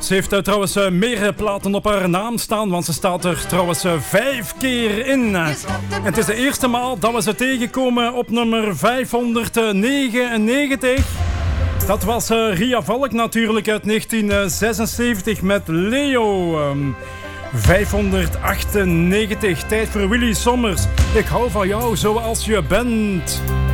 Ze heeft trouwens meer platen op haar naam staan, want ze staat er trouwens 5 keer in. En het is de eerste maal dat we ze tegenkomen op nummer 599. Dat was Ria Valk natuurlijk uit 1976 met Leo. 598. Tijd voor Willy Sommers. Ik hou van jou zoals je bent.